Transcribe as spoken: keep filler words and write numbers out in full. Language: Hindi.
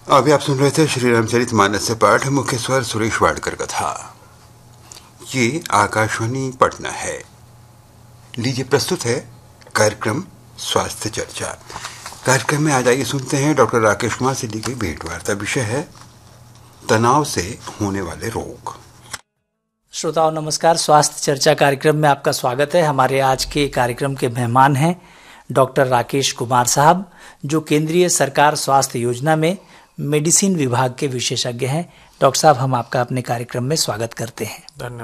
अभी आप सुन रहे थे श्री रामचरितमानस से पाठ, मुख्य स्वर सुरेश वाडकर का था। ये आकाशवाणी पटना है। लीजिए प्रस्तुत है कार्यक्रम स्वास्थ्य चर्चा। कार्यक्रम में आज आइए सुनते हैं डॉक्टर राकेश कुमार से ली गई भेंट वार्ता। विषय है तनाव से होने वाले रोग। श्रोताओं नमस्कार, स्वास्थ्य चर्चा कार्यक्रम में आपका स्वागत है। हमारे आज के कार्यक्रम के मेहमान हैं डॉक्टर राकेश कुमार साहब, जो केंद्रीय सरकार स्वास्थ्य योजना में मेडिसिन विभाग के विशेषज्ञ हैं। डॉक्टर साहब, हम आपका अपने कार्यक्रम में स्वागत करते हैं। धन्यवाद।